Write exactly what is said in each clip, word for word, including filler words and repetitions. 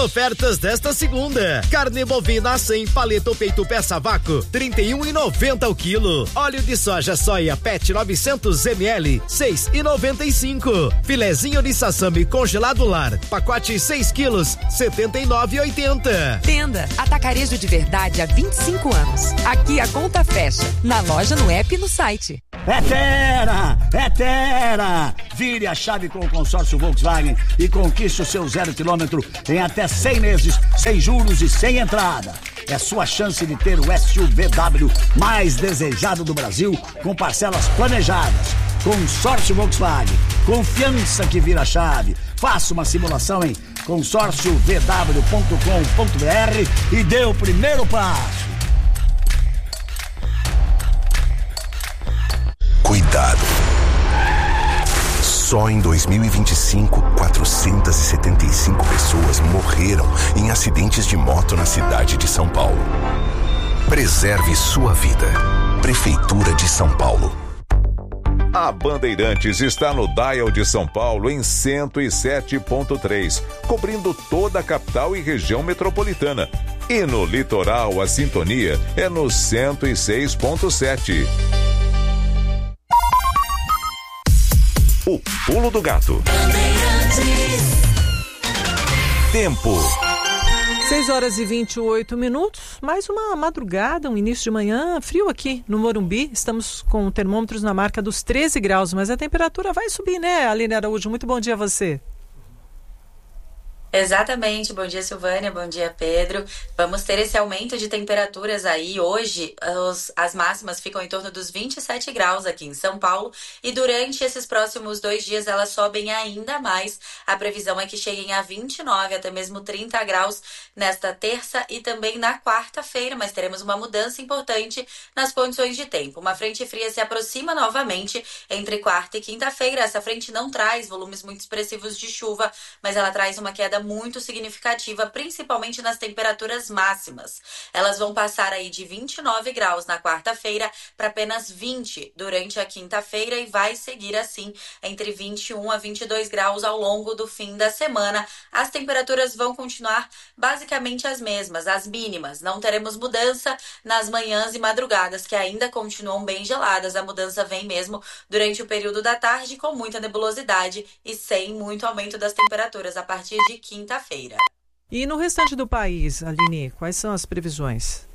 ofertas desta segunda. Carne bovina cem, paleta ou peito peça vácuo, trinta e um reais e noventa centavos o quilo. Óleo de soja soia Pet novecentos mililitros, seis reais e noventa e cinco centavos. Filezinho de sassami congelado lar, pacote seis quilos, setenta e nove reais e oitenta centavos. Tenda Atacarejo de Verdade há vinte e cinco anos. Aqui a conta fecha. Na loja, no app e no site. É Terra! É Terra! Vire a chave com o consórcio Volkswagen e conquiste o seu zero quilômetro em até cem meses, sem juros e sem entrada. É sua chance de ter o S U V W mais desejado do Brasil, com parcelas planejadas. Consórcio Volkswagen. Confiança que vira chave. Faça uma simulação em consórcio v w ponto com ponto b r e dê o primeiro passo. Cuidado. Só em dois mil e vinte e cinco, quatrocentas e setenta e cinco pessoas morreram em acidentes de moto na cidade de São Paulo. Preserve sua vida. Prefeitura de São Paulo. A Bandeirantes está no Dial de São Paulo em cento e sete ponto três, cobrindo toda a capital e região metropolitana. E no litoral, a sintonia é no cento e seis ponto sete. O Pulo do Gato. Tempo. seis horas e vinte e oito minutos, mais uma madrugada, um início de manhã frio aqui no Morumbi. Estamos com termômetros na marca dos treze graus, mas a temperatura vai subir, né, Aline Araújo? Muito bom dia a você. Exatamente, bom dia Silvânia, bom dia Pedro. Vamos ter esse aumento de temperaturas aí. Hoje os, as máximas ficam em torno dos vinte e sete graus aqui em São Paulo e durante esses próximos dois dias elas sobem ainda mais. A previsão é que cheguem a vinte e nove, até mesmo trinta graus nesta terça e também na quarta-feira, mas teremos uma mudança importante nas condições de tempo. Uma frente fria se aproxima novamente entre quarta e quinta-feira. Essa frente não traz volumes muito expressivos de chuva, mas ela traz uma queda muito significativa, principalmente nas temperaturas máximas. Elas vão passar aí de vinte e nove graus na quarta-feira para apenas vinte durante a quinta-feira e vai seguir assim entre vinte e um a vinte e dois graus ao longo do fim da semana. As temperaturas vão continuar basicamente as mesmas, as mínimas. Não teremos mudança nas manhãs e madrugadas, que ainda continuam bem geladas. A mudança vem mesmo durante o período da tarde, com muita nebulosidade e sem muito aumento das temperaturas a partir de quinta-feira. E no restante do país, Aline, quais são as previsões?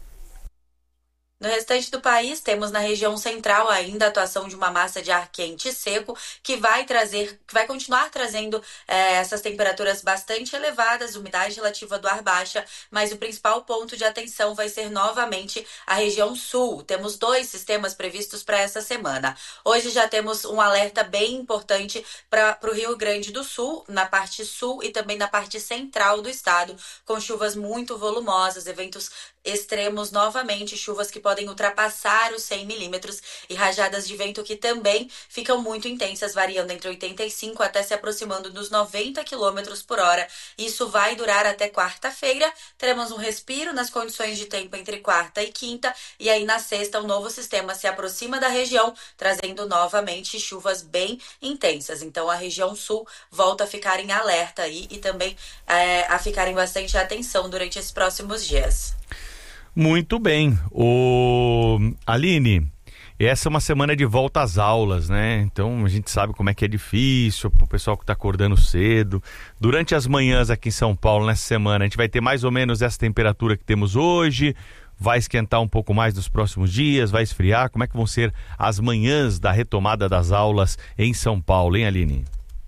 No restante do país, temos na região central ainda a atuação de uma massa de ar quente e seco que vai trazer, que vai continuar trazendo é, essas temperaturas bastante elevadas, umidade relativa do ar baixa, mas o principal ponto de atenção vai ser novamente a região sul. Temos dois sistemas previstos para essa semana. Hoje já temos um alerta bem importante para o Rio Grande do Sul, na parte sul e também na parte central do estado, com chuvas muito volumosas, eventos extremos novamente, chuvas que podem ultrapassar os cem milímetros e rajadas de vento que também ficam muito intensas, variando entre oitenta e cinco até se aproximando dos noventa quilômetros por hora. Isso vai durar até quarta-feira. Teremos um respiro nas condições de tempo entre quarta e quinta, e aí na sexta um novo sistema se aproxima da região, trazendo novamente chuvas bem intensas. Então a região sul volta a ficar em alerta aí e também é, a ficar em bastante atenção durante esses próximos dias. Muito bem. O Aline, essa é uma semana de volta às aulas, né? Então a gente sabe como é que é difícil o pessoal que está acordando cedo. Durante as manhãs aqui em São Paulo, nessa semana, a gente vai ter mais ou menos essa temperatura que temos hoje. Vai esquentar um pouco mais nos próximos dias, vai esfriar. Como é que vão ser as manhãs da retomada das aulas em São Paulo, hein, Aline?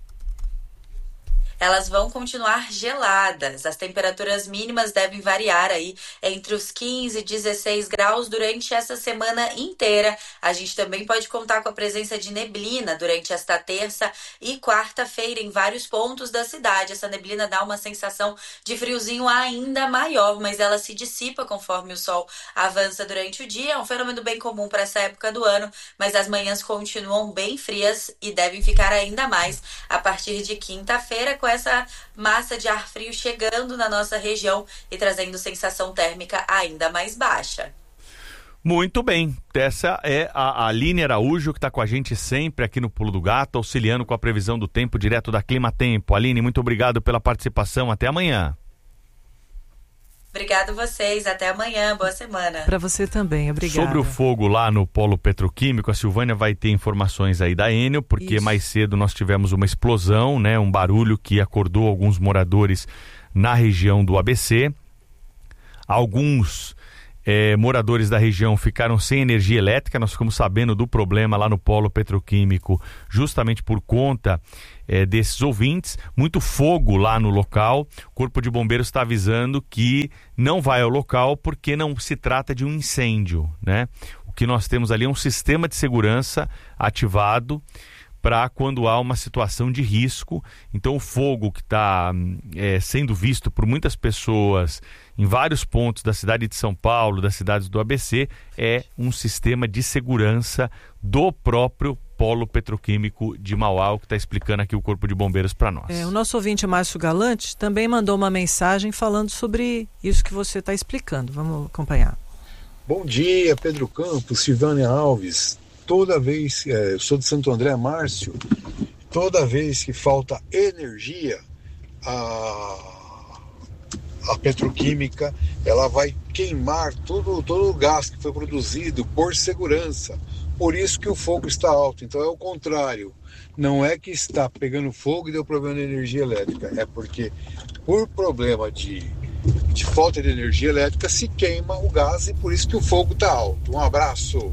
Elas vão continuar geladas. As temperaturas mínimas devem variar aí entre os quinze e dezesseis graus durante essa semana inteira. A gente também pode contar com a presença de neblina durante esta terça e quarta-feira em vários pontos da cidade. Essa neblina dá uma sensação de friozinho ainda maior, mas ela se dissipa conforme o sol avança durante o dia. É um fenômeno bem comum para essa época do ano, mas as manhãs continuam bem frias e devem ficar ainda mais a partir de quinta-feira, com essa massa de ar frio chegando na nossa região e trazendo sensação térmica ainda mais baixa. Muito bem, essa é a Aline Araújo, que está com a gente sempre aqui no Pulo do Gato, auxiliando com a previsão do tempo direto da Clima Tempo. Aline, muito obrigado pela participação, até amanhã. Obrigado vocês, até amanhã, boa semana. Para você também, obrigada. Sobre o fogo lá no polo petroquímico, a Silvânia vai ter informações aí da Enel, porque Isso. mais cedo nós tivemos uma explosão, né, um barulho que acordou alguns moradores na região do A B C. Alguns É, moradores da região ficaram sem energia elétrica. Nós ficamos sabendo do problema lá no polo petroquímico justamente por conta é, desses ouvintes. Muito fogo lá no local. O Corpo de Bombeiros está avisando que não vai ao local porque não se trata de um incêndio, né? O que nós temos ali é um sistema de segurança ativado para quando há uma situação de risco. Então o fogo que está é, sendo visto por muitas pessoas em vários pontos da cidade de São Paulo, das cidades do A B C, é um sistema de segurança do próprio polo petroquímico de Mauá, que está explicando aqui o Corpo de Bombeiros para nós. É, o nosso ouvinte Márcio Galante também mandou uma mensagem falando sobre isso que você está explicando. Vamos acompanhar. Bom dia, Pedro Campos, Silvânia Alves. Toda vez, é, eu sou de Santo André, Márcio, toda vez que falta energia, a, a petroquímica, ela vai queimar todo, todo o gás que foi produzido por segurança. Por isso que o fogo está alto. Então é o contrário. Não é que está pegando fogo e deu problema de energia elétrica. É porque por problema de, de falta de energia elétrica se queima o gás e por isso que o fogo está alto. Um abraço.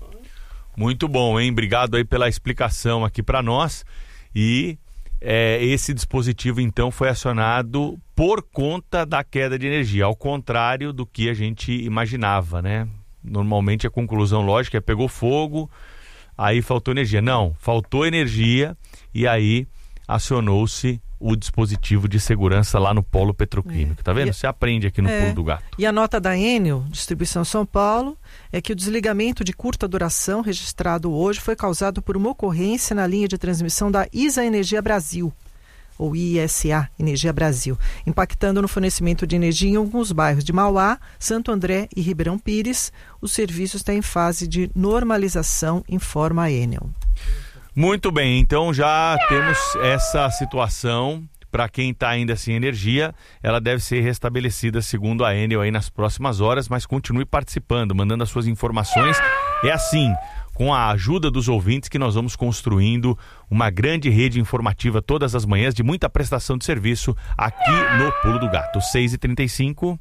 Muito bom, hein? Obrigado aí pela explicação aqui para nós. E é, esse dispositivo, então, foi acionado por conta da queda de energia, ao contrário do que a gente imaginava, né? Normalmente a conclusão lógica é pegou fogo, aí faltou energia. Não, faltou energia e aí acionou-se o dispositivo de segurança lá no polo petroquímico. É. Tá vendo? E, Você aprende aqui no é, Pulo do Gato. E a nota da Enel, Distribuição São Paulo, é que o desligamento de curta duração registrado hoje foi causado por uma ocorrência na linha de transmissão da I S A Energia Brasil, ou I S A Energia Brasil, impactando no fornecimento de energia em alguns bairros de Mauá, Santo André e Ribeirão Pires. O serviço está em fase de normalização, informa a Enel. Muito bem, então já temos essa situação. Para quem está ainda sem energia, ela deve ser restabelecida segundo a Enel aí nas próximas horas, mas continue participando, mandando as suas informações. É assim, com a ajuda dos ouvintes, que nós vamos construindo uma grande rede informativa todas as manhãs de muita prestação de serviço aqui no Pulo do Gato. seis e trinta e cinco.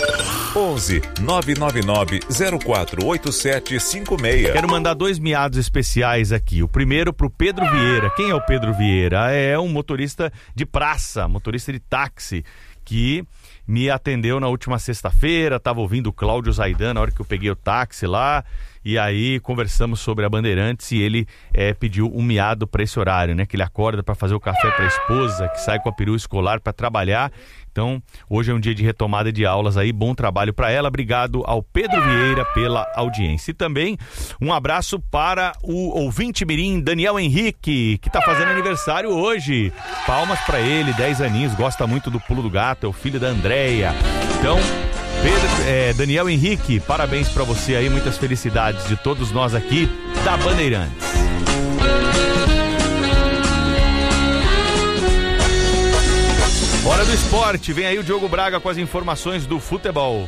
onze nove nove nove zero quatro oito sete cinco seis. Quero mandar dois miados especiais aqui. O primeiro pro Pedro Vieira. Quem é o Pedro Vieira? É um motorista de praça, motorista de táxi, que me atendeu na última sexta-feira. Estava ouvindo o Cláudio Zaidan na hora que eu peguei o táxi lá. E aí conversamos sobre a Bandeirantes e ele é, pediu um miado para esse horário, né? Que ele acorda para fazer o café para a esposa, que sai com a perua escolar para trabalhar. Então, hoje é um dia de retomada de aulas aí, bom trabalho para ela. Obrigado ao Pedro Vieira pela audiência. E também um abraço para o ouvinte mirim Daniel Henrique, que está fazendo aniversário hoje. Palmas para ele, dez aninhos, gosta muito do Pulo do Gato, é o filho da Andréia. Então, Pedro, é, Daniel Henrique, parabéns para você aí, muitas felicidades de todos nós aqui da Bandeirantes. Hora do esporte, vem aí o Diogo Braga com as informações do futebol.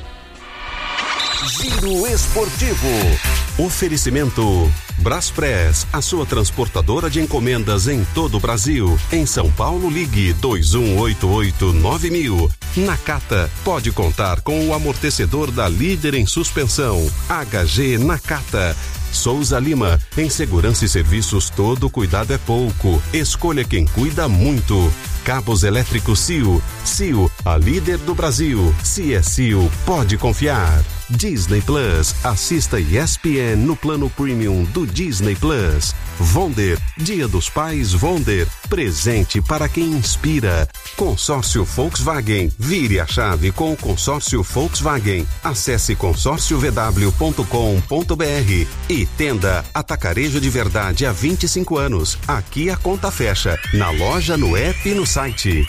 Giro Esportivo. Oferecimento Braspress, a sua transportadora de encomendas em todo o Brasil. Em São Paulo, ligue dois um oito oito nove mil. Nakata, pode contar com o amortecedor da líder em suspensão. H G Nakata. Souza Lima, em segurança e serviços todo cuidado é pouco. Escolha quem cuida muito. Cabos elétricos C I O. C I O, a líder do Brasil. Se é C I O, pode confiar. Disney Plus, assista E S P N no plano premium do Disney Plus. Vonder, Dia dos Pais Vonder, presente para quem inspira. Consórcio Volkswagen, vire a chave com o consórcio Volkswagen. Acesse consórcio v w ponto com ponto b r e Tenda Atacarejo de Verdade há vinte e cinco anos. Aqui a conta fecha, na loja, no app e no site.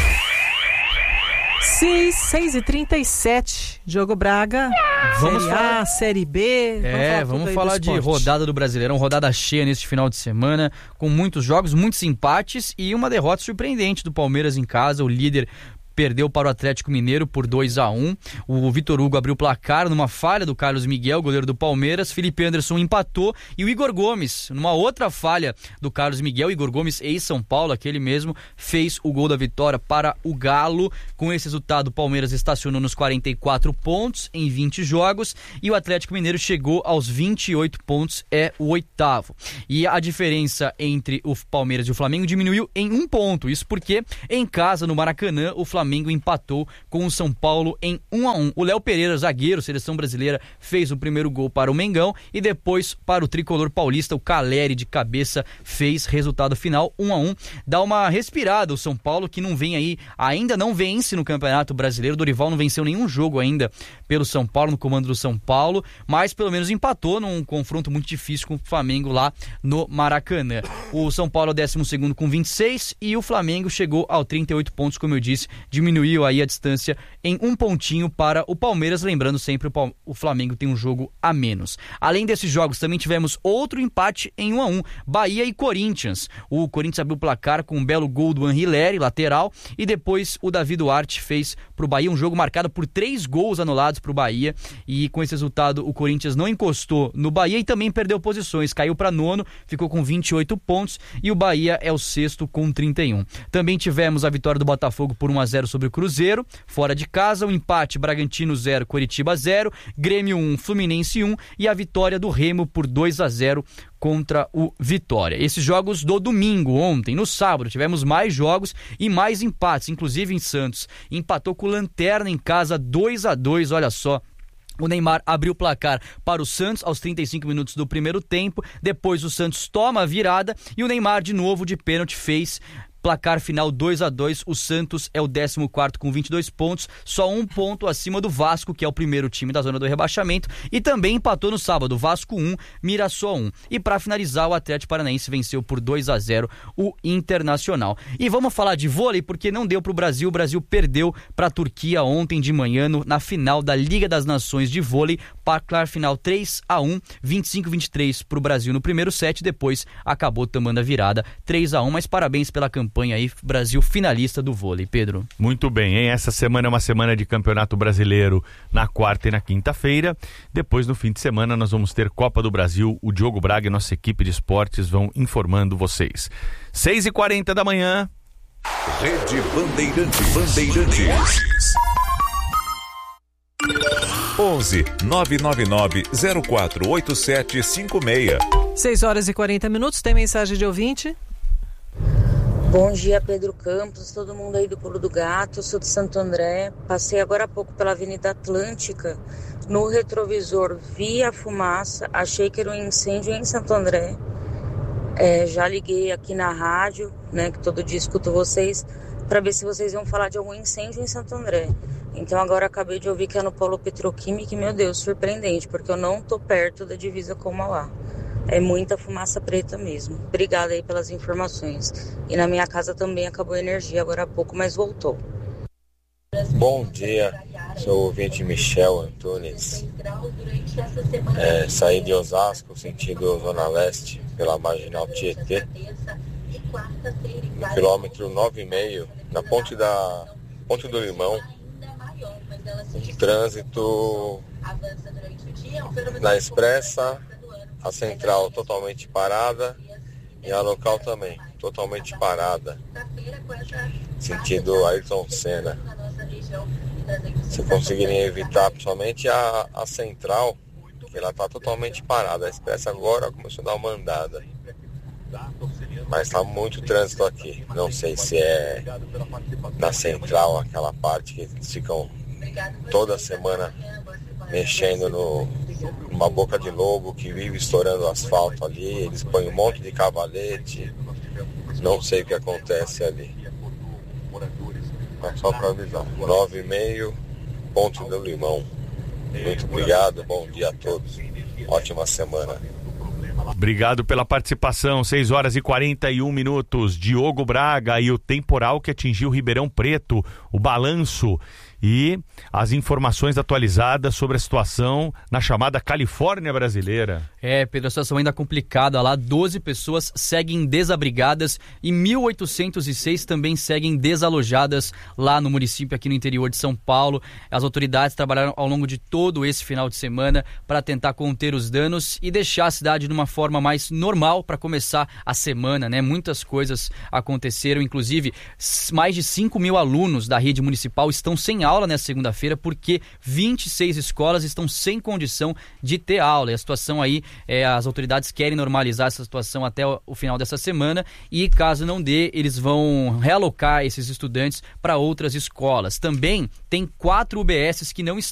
seis e trinta e sete, Diogo Braga, vamos Série falar... A, Série B. É, vamos falar, vamos falar de rodada do Brasileirão, rodada cheia neste final de semana, com muitos jogos, muitos empates e uma derrota surpreendente do Palmeiras em casa, o líder perdeu para o Atlético Mineiro por dois a um. O Vitor Hugo abriu o placar numa falha do Carlos Miguel, goleiro do Palmeiras. Felipe Anderson empatou e o Igor Gomes, numa outra falha do Carlos Miguel, Igor Gomes, ex-São Paulo, aquele mesmo, fez o gol da vitória para o Galo. Com esse resultado, o Palmeiras estacionou nos quarenta e quatro pontos em vinte jogos e o Atlético Mineiro chegou aos vinte e oito pontos, é o oitavo. E a diferença entre o Palmeiras e o Flamengo diminuiu em um ponto. Isso porque em casa, no Maracanã, o Flamengo empatou com o São Paulo em um a um. O Léo Pereira, zagueiro, seleção brasileira, fez o primeiro gol para o Mengão e depois para o tricolor paulista, o Caleri de cabeça fez resultado final um a um. Dá uma respirada o São Paulo, que não vem aí, ainda não vence no Campeonato Brasileiro. O Dorival não venceu nenhum jogo ainda pelo São Paulo, no comando do São Paulo, mas pelo menos empatou num confronto muito difícil com o Flamengo lá no Maracanã. O São Paulo é o décimo segundo com vinte e seis e o Flamengo chegou ao trinta e oito pontos, como eu disse, diminuiu aí a distância em um pontinho para o Palmeiras, lembrando sempre o, o Flamengo tem um jogo a menos. Além desses jogos, também tivemos outro empate em um a um, Bahia e Corinthians. O Corinthians abriu o placar com um belo gol do Anrileri, lateral, e depois o Davi Duarte fez para o Bahia um jogo marcado por três gols anulados para o Bahia, e com esse resultado o Corinthians não encostou no Bahia e também perdeu posições, caiu para nono, ficou com vinte e oito pontos e o Bahia é o sexto com trinta e um. Também tivemos a vitória do Botafogo por um a zero sobre o Cruzeiro, fora de casa, o empate Bragantino zero, Coritiba zero, Grêmio um, Fluminense um e a vitória do Remo por dois a zero contra o Vitória. Esses jogos do domingo, ontem, no sábado, tivemos mais jogos e mais empates, inclusive em Santos. Empatou com o Lanterna em casa dois a dois, olha só. O Neymar abriu o placar para o Santos aos trinta e cinco minutos do primeiro tempo, depois o Santos toma a virada e o Neymar de novo de pênalti fez placar final dois a dois, o Santos é o décimo quarto com vinte e dois pontos, só um ponto acima do Vasco, que é o primeiro time da zona do rebaixamento, e também empatou no sábado, Vasco um, Mirassol um. E para finalizar, o Atlético Paranaense venceu por dois a zero o Internacional. E vamos falar de vôlei, porque não deu para o Brasil, o Brasil perdeu para a Turquia ontem de manhã no, na final da Liga das Nações de Vôlei, placar final três a um, vinte e cinco a vinte e três para o Brasil no primeiro set, depois acabou tomando a virada três a um, mas parabéns pela campanha aí, Brasil finalista do vôlei, Pedro. Muito bem, hein? Essa semana é uma semana de Campeonato Brasileiro na quarta e na quinta-feira. Depois, no fim de semana, nós vamos ter Copa do Brasil. O Diogo Braga e nossa equipe de esportes vão informando vocês. seis e quarenta da manhã. Rede Bandeirantes. Bandeirantes. onze nove nove nove zero quatro oito sete cinco seis. seis horas e quarenta minutos, tem mensagem de ouvinte? Bom dia, Pedro Campos, todo mundo aí do Pulo do Gato, sou de Santo André. Passei agora há pouco pela Avenida Atlântica, no retrovisor vi a fumaça, achei que era um incêndio em Santo André. É, já liguei aqui na rádio, né, que todo dia escuto vocês, para ver se vocês iam falar de algum incêndio em Santo André. Então agora acabei de ouvir que é no Polo Petroquímico e, meu Deus, surpreendente, porque eu não tô perto da divisa com o Mauá. É muita fumaça preta mesmo. Obrigada aí pelas informações. E na minha casa também acabou a energia agora há pouco, mas voltou. Bom dia, sou o ouvinte Michel Antunes. É, saí de Osasco, sentido Zona Leste, pela Marginal Tietê. No quilômetro nove e meio, na ponte, da, ponte do Limão. Um trânsito na Expressa, a central totalmente parada e a local também totalmente parada, sentido Ayrton Senna. Se conseguirem evitar principalmente a, a central, que ela está totalmente parada. A Expressa agora começou a dar uma andada, mas está muito trânsito aqui. Não sei se é na central, aquela parte que eles ficam toda semana mexendo no, numa boca de lobo que vive estourando o asfalto ali. Eles põem um monte de cavalete, não sei o que acontece ali. Mas só para avisar, nove e meio, Ponte do Limão. Muito obrigado, bom dia a todos, ótima semana. Obrigado pela participação. seis horas e quarenta e um minutos. Diogo Braga e o temporal que atingiu Ribeirão Preto, o balanço. e as informações atualizadas sobre a situação na chamada Califórnia brasileira. É, Pedro, a situação ainda complicada lá. doze pessoas seguem desabrigadas e mil oitocentos e seis também seguem desalojadas lá no município, aqui no interior de São Paulo. As autoridades trabalharam ao longo de todo esse final de semana para tentar conter os danos e deixar a cidade de uma forma mais normal para começar a semana, né? Muitas coisas aconteceram, inclusive mais de cinco mil alunos da rede municipal estão sem aula nessa segunda-feira porque vinte e seis escolas estão sem condição de ter aula. E a situação aí, é, as autoridades querem normalizar essa situação até o, o final dessa semana e, caso não dê, eles vão realocar esses estudantes para outras escolas. Também tem quatro U B Ss que não estão